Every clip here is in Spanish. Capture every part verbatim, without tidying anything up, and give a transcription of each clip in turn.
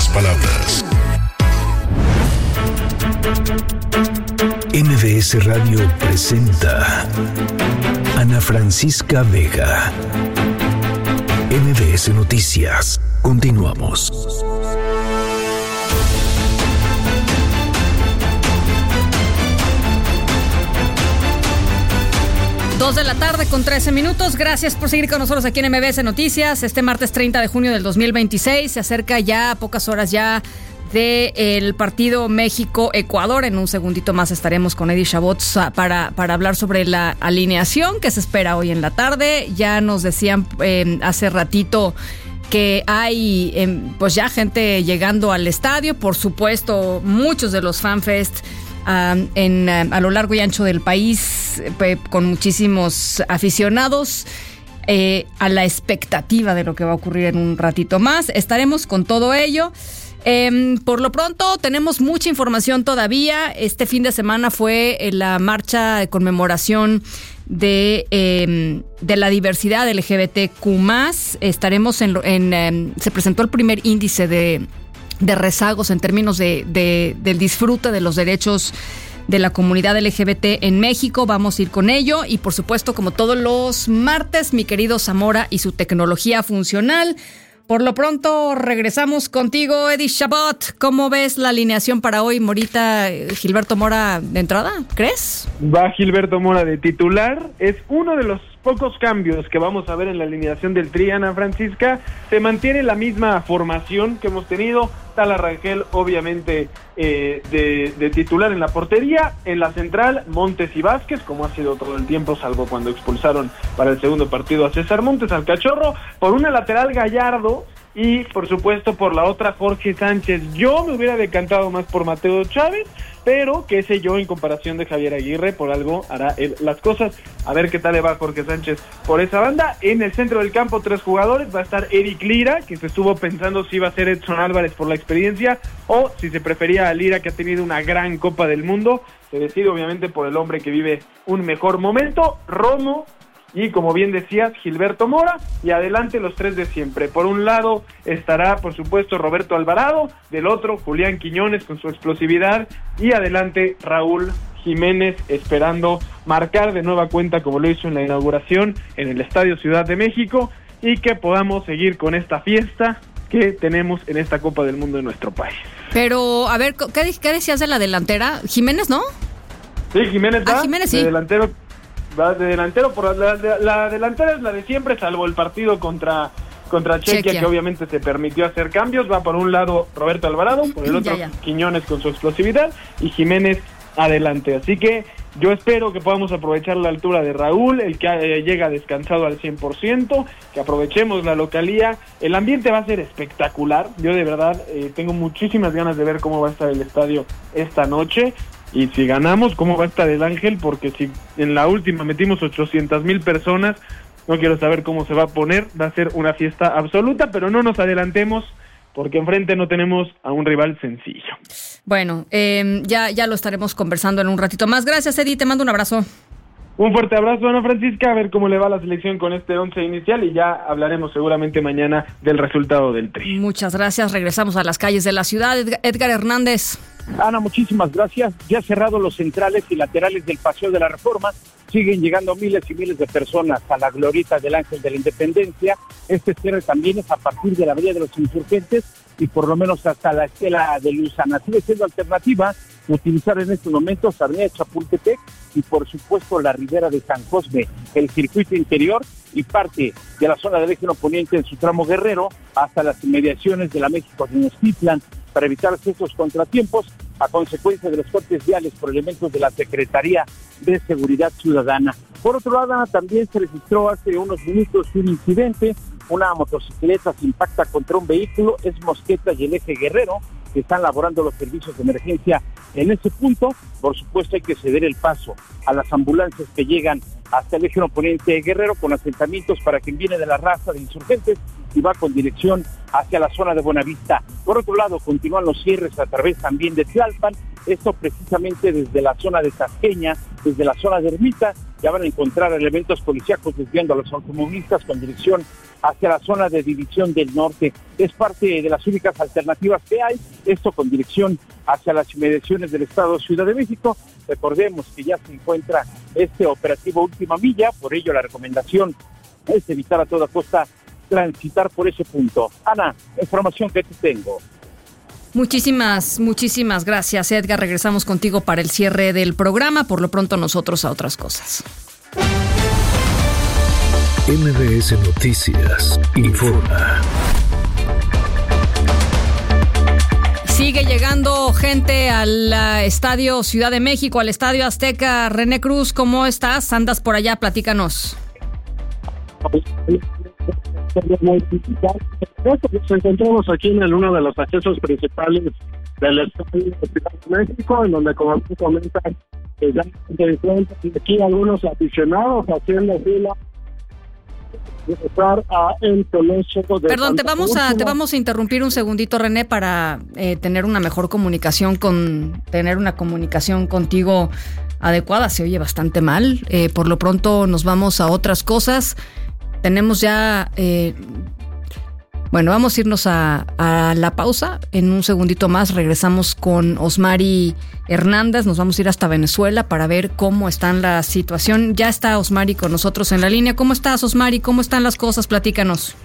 pocas palabras. M B S Radio presenta Ana Francisca Vega. M B S Noticias. Continuamos. Dos de la tarde con trece minutos. Gracias por seguir con nosotros aquí en M B S Noticias. Este martes treinta de junio del dos mil veintiséis se acerca ya a pocas horas ya del partido México-Ecuador. En un segundito más estaremos con Eddie Chabot para, para hablar sobre la alineación que se espera hoy en la tarde. Ya nos decían eh, hace ratito que hay eh, pues ya gente llegando al estadio. Por supuesto, muchos de los FanFest Uh, en, uh, a lo largo y ancho del país, eh, con muchísimos aficionados, eh, a la expectativa de lo que va a ocurrir en un ratito más. Estaremos con todo ello. Eh, por lo pronto, tenemos mucha información todavía. Este fin de semana fue la marcha de conmemoración de, eh, de la diversidad L G B T Q más. Estaremos en, en eh, se presentó el primer índice de de rezagos en términos de, de del disfrute de los derechos de la comunidad L G B T en México. Vamos a ir con ello y por supuesto, como todos los martes, mi querido Zamora y su tecnología funcional. Por lo pronto regresamos contigo, Eddie Chabot. ¿Cómo ves la alineación para hoy, Morita? Gilberto Mora de entrada, ¿crees? Va Gilberto Mora de titular. Es uno de los pocos cambios que vamos a ver en la alineación del Tri, Ana Francisca. Se mantiene la misma formación que hemos tenido. Tala Rangel, obviamente, eh, de, de titular en la portería. En la central, Montes y Vázquez, como ha sido todo el tiempo, salvo cuando expulsaron para el segundo partido a César Montes, al Cachorro. Por una lateral, Gallardo. Y, por supuesto, por la otra, Jorge Sánchez. Yo me hubiera decantado más por Mateo Chávez, pero qué sé yo, en comparación de Javier Aguirre, por algo hará él las cosas. A ver qué tal le va a Jorge Sánchez por esa banda. En el centro del campo, tres jugadores. Va a estar Eric Lira, que se estuvo pensando si iba a ser Edson Álvarez por la experiencia, o si se prefería a Lira, que ha tenido una gran Copa del Mundo. Se decide, obviamente, por el hombre que vive un mejor momento, Romo. Y como bien decías, Gilberto Mora, y adelante los tres de siempre. Por un lado estará, por supuesto, Roberto Alvarado, del otro, Julián Quiñones con su explosividad, y adelante Raúl Jiménez, esperando marcar de nueva cuenta como lo hizo en la inauguración en el Estadio Ciudad de México, y que podamos seguir con esta fiesta que tenemos en esta Copa del Mundo en nuestro país. Pero, a ver, ¿qué, qué decías de la delantera? ¿Jiménez, no? Sí, Jiménez va, ah, Jiménez, sí. de delantero. Va de delantero, por la, la, la delantera es la de siempre, salvo el partido contra contra Chequia, Chequia, que obviamente se permitió hacer cambios. Va por un lado Roberto Alvarado, por el otro ya, ya. Quiñones con su explosividad y Jiménez adelante. Así que yo espero que podamos aprovechar la altura de Raúl, el que eh, llega descansado al cien por ciento, que aprovechemos la localía. El ambiente va a ser espectacular. Yo de verdad eh, tengo muchísimas ganas de ver cómo va a estar el estadio esta noche. Y si ganamos, ¿cómo va a estar el Ángel? Porque si en la última metimos ochocientas mil personas, no quiero saber cómo se va a poner. Va a ser una fiesta absoluta, pero no nos adelantemos, porque enfrente no tenemos a un rival sencillo. Bueno, eh, ya, ya lo estaremos conversando en un ratito más. Gracias, Eddie, te mando un abrazo. Un fuerte abrazo, Ana Francisca, a ver cómo le va la selección con este once inicial y ya hablaremos seguramente mañana del resultado del Tri. Muchas gracias, regresamos a las calles de la ciudad. Edgar Hernández. Ana, muchísimas gracias. Ya cerrados los centrales y laterales del Paseo de la Reforma, siguen llegando miles y miles de personas a la glorieta del Ángel de la Independencia. Este cierre también es a partir de la Avenida de los Insurgentes y por lo menos hasta la Estela de Luzana. Sigue siendo alternativa utilizar en estos momentos Avenida Chapultepec y por supuesto la Ribera de San Cosme, el circuito interior y parte de la zona del Eje Poniente en su tramo Guerrero hasta las inmediaciones de la México Tenochtitlan, para evitar estos contratiempos a consecuencia de los cortes viales por elementos de la Secretaría de Seguridad Ciudadana. Por otro lado, Ana, también se registró hace unos minutos un incidente. Una motocicleta se impacta contra un vehículo, es Mosqueta y el Eje Guerrero, que están laborando los servicios de emergencia en ese punto. Por supuesto, hay que ceder el paso a las ambulancias que llegan hasta el Eje Poniente Guerrero con asentamientos para quien viene de la raza de Insurgentes y va con dirección hacia la zona de Buenavista. Por otro lado, continúan los cierres a través también de Tlalpan, esto precisamente desde la zona de Tasqueña, desde la zona de Ermita, Ya van a encontrar elementos policíacos desviando a los automovilistas con dirección hacia la zona de División del Norte. Es parte de las únicas alternativas que hay, esto con dirección hacia las inmediaciones del Estado Ciudad de México. Recordemos que ya se encuentra este operativo Última Milla, por ello la recomendación es evitar a toda costa transitar por ese punto. Ana, información que te tengo. Muchísimas, muchísimas gracias, Edgar. Regresamos contigo para el cierre del programa. Por lo pronto nosotros a otras cosas. M B S Noticias informa. Sigue llegando gente al uh, Estadio Ciudad de México, al Estadio Azteca. René Cruz, ¿cómo estás? ¿Andas por allá? Platícanos. Nos encontramos aquí en el, uno de los accesos principales del Estadio de Ciudad de México, en donde, como tú comentas, que ya se encuentran aquí algunos aficionados haciendo fila a el Coloso de Perdón, te vamos a te vamos a interrumpir un segundito, René, para eh, tener una mejor comunicación con tener una comunicación contigo adecuada. Se oye bastante mal. Eh, por lo pronto nos vamos a otras cosas. Tenemos ya, eh, bueno, vamos a irnos a, a la pausa. En un segundito más regresamos con Osmari Hernández. Nos vamos a ir hasta Venezuela para ver cómo está la situación. Ya está Osmari con nosotros en la línea. ¿Cómo estás, Osmari? ¿Cómo están las cosas? Platícanos.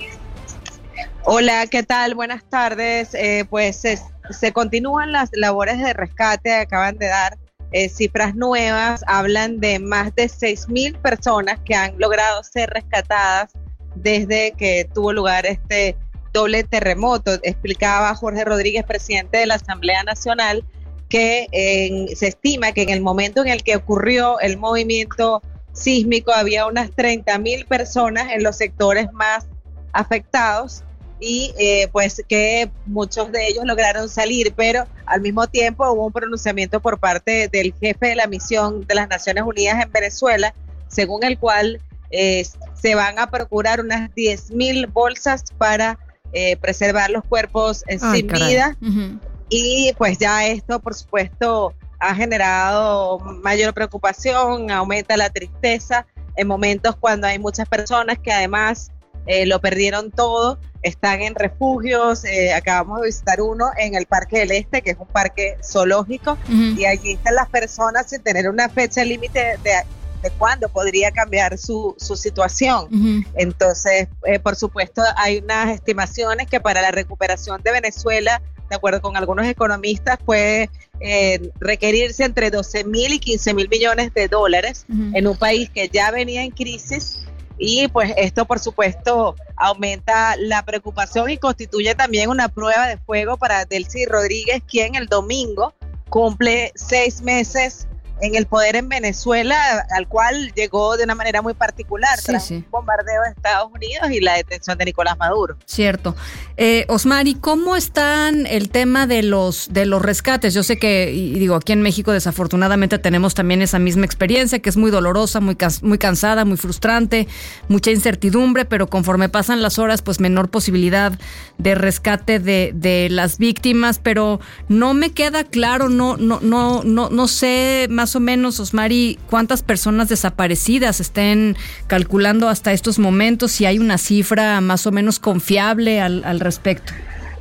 Hola, ¿qué tal? Buenas tardes. Eh, pues se, se continúan las labores de rescate. Acaban de dar Eh, cifras nuevas, hablan de más de seis mil personas que han logrado ser rescatadas desde que tuvo lugar este doble terremoto. Explicaba Jorge Rodríguez, presidente de la Asamblea Nacional, que eh, se estima que en el momento en el que ocurrió el movimiento sísmico había unas treinta mil personas en los sectores más afectados y eh, pues que muchos de ellos lograron salir, pero al mismo tiempo hubo un pronunciamiento por parte del jefe de la misión de las Naciones Unidas en Venezuela, según el cual eh, se van a procurar unas diez mil bolsas para eh, preservar los cuerpos eh, sin caray. vida. Uh-huh. Y pues ya esto, por supuesto, ha generado mayor preocupación, aumenta la tristeza en momentos cuando hay muchas personas que además eh, lo perdieron todo. Están en refugios, eh, acabamos de visitar uno en el Parque del Este, que es un parque zoológico, uh-huh. y allí están las personas sin tener una fecha límite de, de cuándo podría cambiar su, su situación. Uh-huh. Entonces, eh, por supuesto, hay unas estimaciones que para la recuperación de Venezuela, de acuerdo con algunos economistas, puede eh, requerirse entre doce mil y quince mil millones de dólares uh-huh. en un país que ya venía en crisis. Y pues esto, por supuesto, aumenta la preocupación y constituye también una prueba de fuego para Delcy Rodríguez, quien el domingo cumple seis meses en el poder en Venezuela, al cual llegó de una manera muy particular, sí, tras sí. un bombardeo de Estados Unidos y la detención de Nicolás Maduro. Cierto. Eh, Osmari, ¿cómo están el tema de los de los rescates? Yo sé que, y digo, aquí en México desafortunadamente tenemos también esa misma experiencia, que es muy dolorosa, muy, can, muy cansada, muy frustrante, mucha incertidumbre, pero conforme pasan las horas, pues menor posibilidad de rescate de, de las víctimas, pero no me queda claro, no, no, no, no, no sé más o menos, Osmari, cuántas personas desaparecidas estén calculando hasta estos momentos, si hay una cifra más o menos confiable al, al respecto.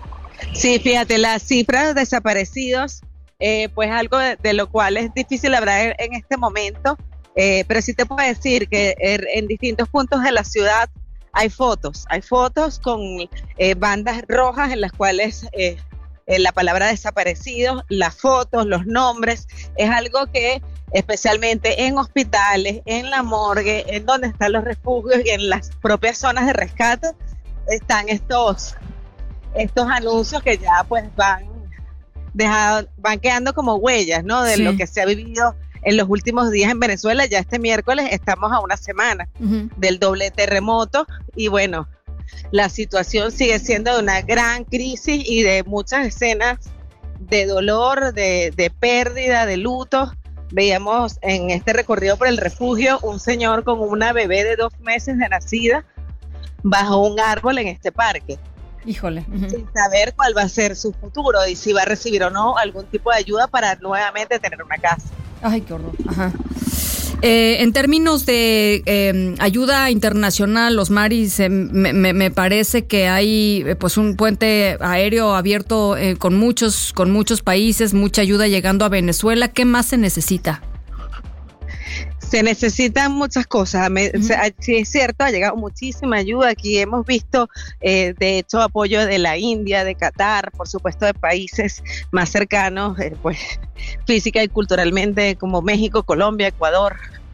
Sí, fíjate, las cifras de desaparecidos, eh, pues algo de, de lo cual es difícil hablar en este momento, eh, pero sí te puedo decir que en, en distintos puntos de la ciudad hay fotos, hay fotos con eh, bandas rojas en las cuales eh, la palabra desaparecidos, las fotos, los nombres, es algo que especialmente en hospitales, en la morgue, en donde están los refugios y en las propias zonas de rescate, están estos, estos anuncios que ya pues van, dejado, van quedando como huellas, ¿no? De sí. lo que se ha vivido en los últimos días en Venezuela. Ya este miércoles estamos a una semana uh-huh. del doble terremoto y bueno, la situación sigue siendo de una gran crisis y de muchas escenas de dolor, de, de pérdida, de luto. Veíamos en este recorrido por el refugio un señor con una bebé de dos meses de nacida bajo un árbol en este parque. Híjole. Uh-huh. Sin saber cuál va a ser su futuro y si va a recibir o no algún tipo de ayuda para nuevamente tener una casa. Ay, qué horror. Ajá. Eh, en términos de eh, ayuda internacional, Osmaris, eh, me, me, me parece que hay eh, pues un puente aéreo abierto eh, con muchos, con muchos países, mucha ayuda llegando a Venezuela. ¿Qué más se necesita? Se necesitan muchas cosas. Me, uh-huh. o sea, sí, es cierto, ha llegado muchísima ayuda. Aquí hemos visto, eh, de hecho, apoyo de la India, de Qatar, por supuesto, de países más cercanos, eh, pues física y culturalmente, como México, Colombia, Ecuador.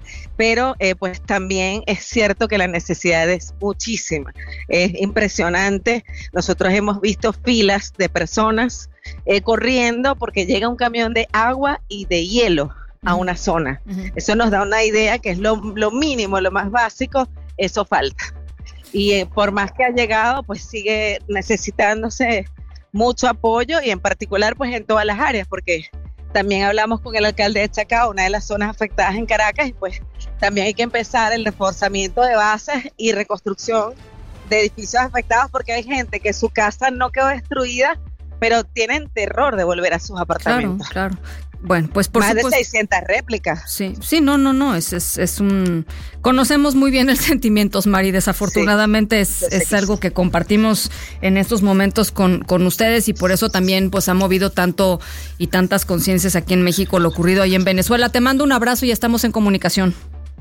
Pero eh, pues también es cierto que la necesidad es muchísima. Es impresionante. Nosotros hemos visto filas de personas eh, corriendo porque llega un camión de agua y de hielo a una zona. Uh-huh. Eso nos da una idea que es lo, lo mínimo, lo más básico, eso falta. Y eh, por más que ha llegado, pues sigue necesitándose mucho apoyo y en particular pues en todas las áreas, porque también hablamos con el alcalde de Chacao, una de las zonas afectadas en Caracas, y pues también hay que empezar el reforzamiento de bases y reconstrucción de edificios afectados, porque hay gente que su casa no quedó destruida, pero tienen terror de volver a sus apartamentos. Claro, claro. Bueno, pues por más supuesto, de seiscientas réplicas. Sí, sí, no, no, no, es, es, es un... Conocemos muy bien el sentimiento, Osmari, desafortunadamente sí, es, es algo que compartimos en estos momentos con, con ustedes y por eso también pues ha movido tanto y tantas conciencias aquí en México lo ocurrido ahí en Venezuela. Te mando un abrazo y estamos en comunicación.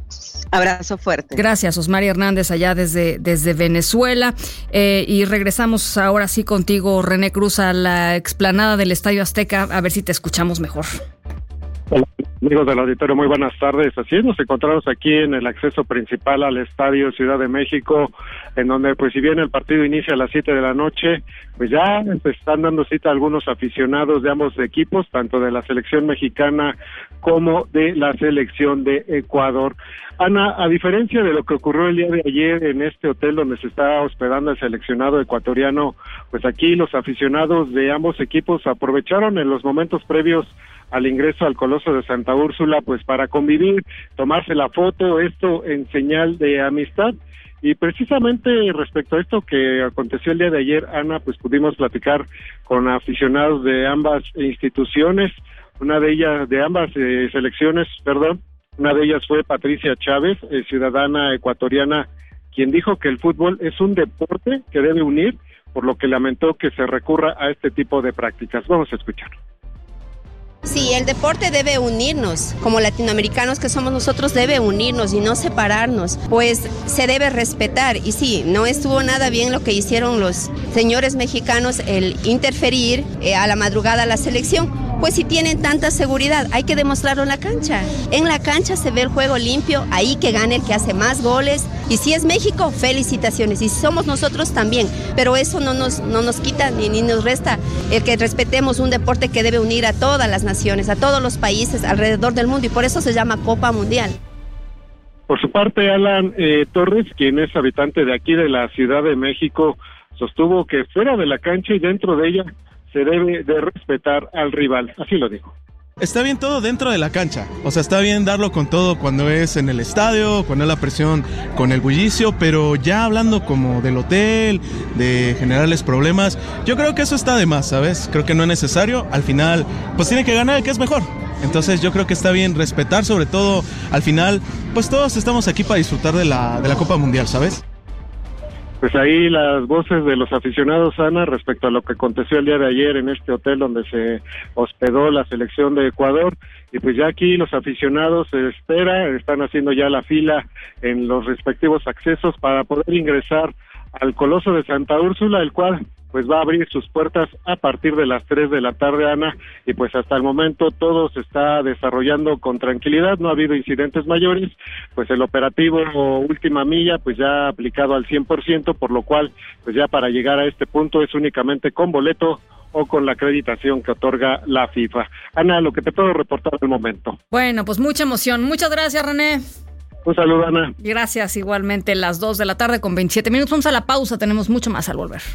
Abrazo fuerte. Gracias, Osmari Hernández, allá desde, desde Venezuela. Eh, y regresamos ahora sí contigo, René Cruz, a la explanada del Estadio Azteca, a ver si te escuchamos mejor. Hola, amigos del auditorio, muy buenas tardes. Así es, nos encontramos aquí en el acceso principal al Estadio Ciudad de México, en donde pues si bien el partido inicia a las siete de la noche, pues ya se están dando cita a algunos aficionados de ambos equipos, tanto de la selección mexicana como de la selección de Ecuador. Ana, a diferencia de lo que ocurrió el día de ayer en este hotel donde se está hospedando el seleccionado ecuatoriano, pues aquí los aficionados de ambos equipos aprovecharon en los momentos previos al ingreso al Coloso de Santa Úrsula, pues para convivir, tomarse la foto, esto en señal de amistad. Y precisamente respecto a esto que aconteció el día de ayer, Ana, pues pudimos platicar con aficionados de ambas instituciones, una de ellas, de ambas eh, selecciones, perdón, una de ellas fue Patricia Chávez, eh, ciudadana ecuatoriana, quien dijo que el fútbol es un deporte que debe unir, por lo que lamentó que se recurra a este tipo de prácticas. Vamos a escuchar. Sí, el deporte debe unirnos, como latinoamericanos que somos nosotros, debe unirnos y no separarnos, pues se debe respetar. Y sí, no estuvo nada bien lo que hicieron los señores mexicanos, el interferir eh, a la madrugada a la selección. Pues si tienen tanta seguridad, hay que demostrarlo en la cancha. En la cancha se ve el juego limpio, ahí que gane el que hace más goles. Y si es México, felicitaciones. Y si somos nosotros también. Pero eso no nos, no nos quita ni, ni nos resta el que respetemos un deporte que debe unir a todas las naciones, a todos los países alrededor del mundo. Y por eso se llama Copa Mundial. Por su parte, Alan eh, Torres, quien es habitante de aquí de la Ciudad de México, sostuvo que fuera de la cancha y dentro de ella se debe de respetar al rival, así lo dijo. Está bien todo dentro de la cancha, o sea, está bien darlo con todo cuando es en el estadio, cuando es la presión con el bullicio, pero ya hablando como del hotel, de generarles problemas, yo creo que eso está de más, ¿sabes? Creo que no es necesario, al final, pues tiene que ganar el que es mejor. Entonces yo creo que está bien respetar, sobre todo, al final, pues todos estamos aquí para disfrutar de la, de la Copa Mundial, ¿sabes? Pues ahí las voces de los aficionados, Ana, respecto a lo que aconteció el día de ayer en este hotel donde se hospedó la selección de Ecuador, y pues ya aquí los aficionados se espera, están haciendo ya la fila en los respectivos accesos para poder ingresar al Coloso de Santa Úrsula, el cual pues va a abrir sus puertas a partir de las tres de la tarde, Ana, y pues hasta el momento todo se está desarrollando con tranquilidad, no ha habido incidentes mayores, pues el operativo última milla pues ya ha aplicado al cien por ciento, por lo cual pues ya para llegar a este punto es únicamente con boleto o con la acreditación que otorga la FIFA. Ana, lo que te puedo reportar al momento. Bueno, pues mucha emoción. Muchas gracias, René. Un saludo, Ana. Gracias, igualmente, las dos de la tarde con veintisiete minutos. Vamos a la pausa, tenemos mucho más al volver.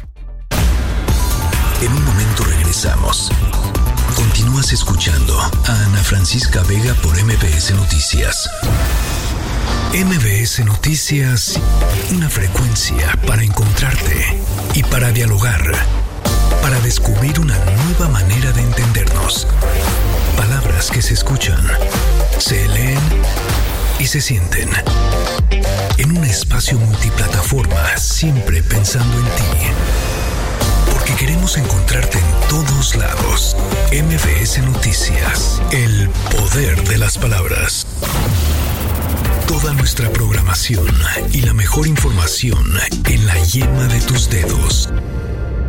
En un momento regresamos. Continúas escuchando a Ana Francisca Vega por M B S Noticias. M B S Noticias, una frecuencia para encontrarte y para dialogar, para descubrir una nueva manera de entendernos. Palabras que se escuchan, se leen y se sienten. En un espacio multiplataforma, siempre pensando en ti. Porque queremos encontrarte en todos lados. M V S Noticias, el poder de las palabras. Toda nuestra programación y la mejor información en la yema de tus dedos.